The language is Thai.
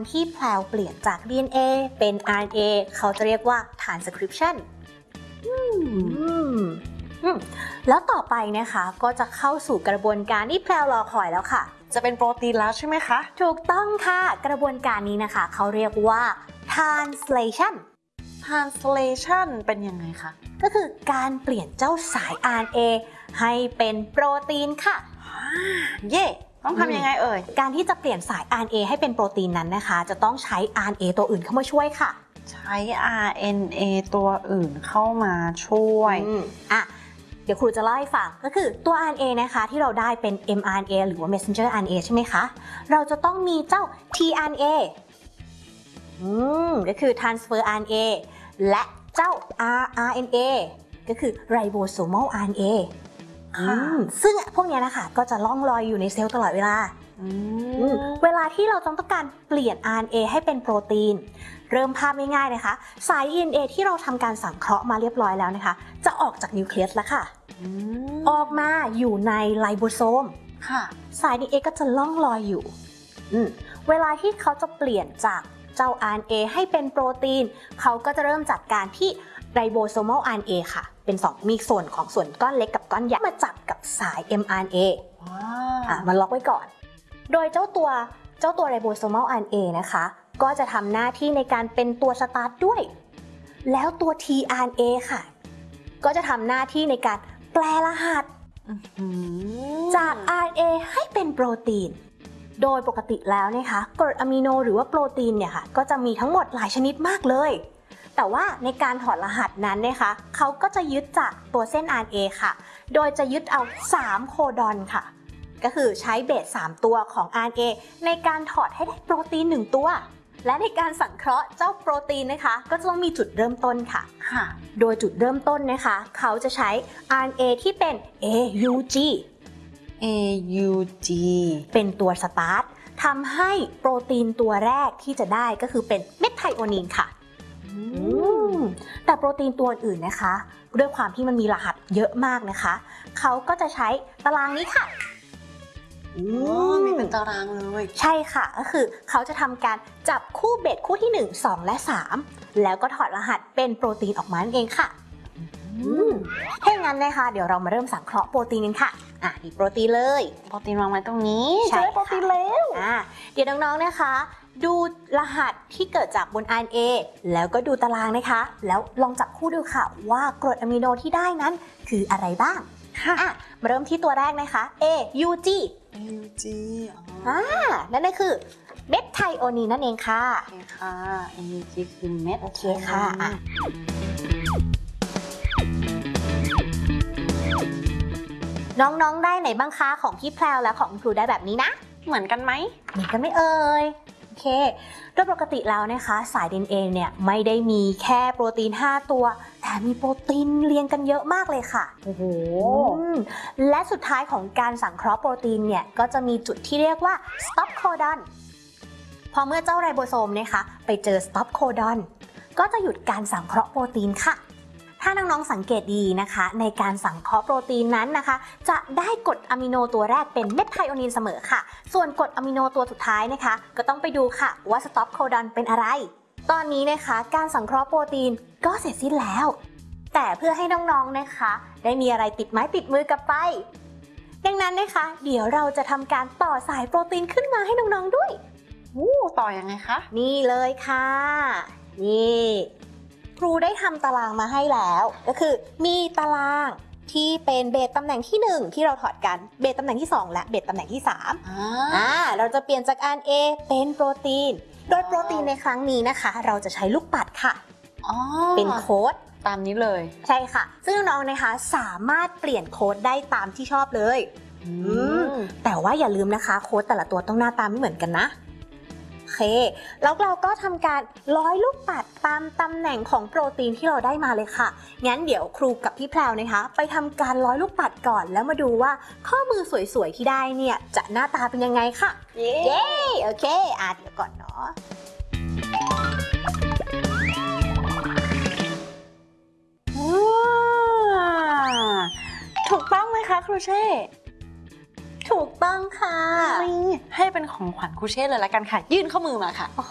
ที่แพลวเปลี่ยนจาก DNA เป็น RNA เขาจะเรียกว่า transcription แล้วต่อไปนะคะก็จะเข้าสู่กระบวนการที่แพลวรอคอยแล้วค่ะจะเป็นโปรตีนแล้วใช่ไหมคะถูกต้องค่ะกระบวนการนี้นะคะเขาเรียกว่า translation translation เป็นยังไงคะก็คือการเปลี่ยนเจ้าสาย RNA ให้เป็นโปรตีนค่ะเย่ต้องทำยังไงเอ่ยการที่จะเปลี่ยนสาย RNA ให้เป็นโปรตีนนั้นนะคะจะต้องใช้ RNA ตัวอื่นเข้ามาช่วยค่ะใช้ RNA ตัวอื่นเข้ามาช่วยเดี๋ยวครูจะเล่าให้ฟังก็คือตัว RNA นะคะที่เราได้เป็น mRNA หรือว่า messenger RNA ใช่ไหมคะเราจะต้องมีเจ้า tRNA ก็คือ transfer RNA และเจ้า rRNA ก็คือ ribosomal RNA ซึ่งพวกนี้นะคะก็จะล่องลอยอยู่ในเซลล์ตลอดเวลาเวลาที่เราต้องการเปลี่ยน RNA ให้เป็นโปรตีนเริ่มภาพง่ายๆนะคะสาย DNA ที่เราทำการสังเคราะห์มาเรียบร้อยแล้วนะคะจะออกจากนิวเคลียสแล้วค่ะออกมาอยู่ในไลโบโซมสาย DNA ก็จะล่องลอยอยู่เวลาที่เขาจะเปลี่ยนจากเจ้า RNA ให้เป็นโปรตีนเขาก็จะเริ่มจากการที่ไรโบโซมอล RNA ค่ะเป็น2มีส่วนของส่วนก้อนเล็กกับก้อนใหญ่มาจับกับสาย mRNA มันล็อกไว้ก่อนโดยเจ้าตัวไรโบโซมอล RNA นะคะก็จะทำหน้าที่ในการเป็นตัวสตาร์ทด้วยแล้วตัว tRNA ค่ะก็จะทำหน้าที่ในการแปลรหัสจาก RNA ให้เป็นโปรตีนโดยปกติแล้วนะคะกรดอะมิโนหรือว่าโปรตีนเนี่ยค่ะก็จะมีทั้งหมดหลายชนิดมากเลยแต่ว่าในการถอดรหัสนั้นนะคะเขาก็จะยึดจากตัวเส้น RNA ค่ะโดยจะยึดเอา3โคดอนค่ะก็คือใช้เบส3ตัวของ RNA ในการถอดให้ได้โปรตีน1ตัวและในการสังเคราะห์เจ้าโปรตีนนะคะก็จะต้องมีจุดเริ่มต้นค่ะโดยจุดเริ่มต้นนะคะเขาจะใช้ RNA ที่เป็น AUG เป็นตัวสตาร์ททำให้โปรตีนตัวแรกที่จะได้ก็คือเป็นเมทไทโอนีนค่ะแต่โปรตีนตัวอื่นนะคะด้วยความที่มันมีรหัสเยอะมากนะคะเขาก็จะใช้ตารางนี้ค่ะมีเป็นตารางเลยใช่ค่ะก็คือเขาจะทำการจับคู่เบสคู่ที่1 2และ3แล้วก็ถอดรหัสเป็นโปรตีนออกมาเองค่ะถ้างั้นนะคะเดี๋ยวเรามาเริ่มสังเคราะห์โปรตีนกันค่ะนี่โปรตีนเลยโปรตีนวางไว้ตรงนี้ใช่โปรตีนแล้วเดี๋ยวน้องๆนะคะดูรหัสที่เกิดจากบน RNA แล้วก็ดูตารางนะคะแล้วลองจับคู่ดูค่ะว่ากรดอะมิโนที่ได้นั้นคืออะไรบ้างมาเริ่มที่ตัวแรกนะคะ AUG นั่นก็คือเมทไทโอนีนนั่นเองค่ะโอเคค่ะ AUG คือเมทโอเคค่ะน้องๆได้ไหนบ้างคะของพี่แพรวและของครูได้แบบนี้นะเหมือนกันไหมเหมือนกันไหมเอ่ยโอเคโดยปกติแล้วนะคะสาย DNA เนี่ยไม่ได้มีแค่โปรตีน5ตัวแต่มีโปรตีนเรียงกันเยอะมากเลยค่ะโอ้โหและสุดท้ายของการสังเคราะห์โปรตีนเนี่ยก็จะมีจุดที่เรียกว่า stop codon พอเมื่อเจ้าไรโบโซมนะคะไปเจอ stop codon ก็จะหยุดการสังเคราะห์โปรตีนค่ะถ้าน้องๆสังเกตดีนะคะในการสังเคราะห์โปรตีนนั้นนะคะจะได้กรดอะมิโนตัวแรกเป็นเมทไทโอนีนเสมอค่ะส่วนกรดอะมิโนตัวสุดท้ายนะคะก็ต้องไปดูค่ะว่าสต็อปโคดอนเป็นอะไรตอนนี้นะคะการสังเคราะห์โปรตีนก็เสร็จสิ้นแล้วแต่เพื่อให้น้องๆนะคะได้มีอะไรติดไม้ติดมือกลับไปดังนั้นนะคะเดี๋ยวเราจะทำการต่อสายโปรตีนขึ้นมาให้น้องๆด้วยต่อยังไงคะนี่เลยค่ะนี่ครูได้ทำตารางมาให้แล้วก็คือมีตารางที่เป็นเบสตำแหน่งที่1ที่เราถอดกันเบสตำแหน่งที่2และเบสตำแหน่งที่3เราจะเปลี่ยนจาก RNA เป็นโปรตีนโดยโปรตีนในครั้งนี้นะคะเราจะใช้ลูกปัดค่ะเป็นโค้ดตามนี้เลยใช่ค่ะซึ่งน้องๆนะคะสามารถเปลี่ยนโค้ดได้ตามที่ชอบเลยแต่ว่าอย่าลืมนะคะโค้ดแต่ละตัวต้องหน้าตาไม่เหมือนกันนะโอเคแล้วเราก็ทำการร้อยลูกปัดตามตำแหน่งของโปรตีนที่เราได้มาเลยค่ะงั้นเดี๋ยวครูกับพี่แพรวนะคะไปทำการร้อยลูกปัดก่อนแล้วมาดูว่าข้อมือสวยๆที่ได้เนี่ยจะหน้าตาเป็นยังไงค่ะเย้โอเคเดี๋ยวก่อนเนาะถูกต้องไหมคะครูเช่ถูกต้องค่ะให้เป็นของขวัญครูเช่เลยละกันค่ะยื่นข้อมือมาค่ะโอ้โห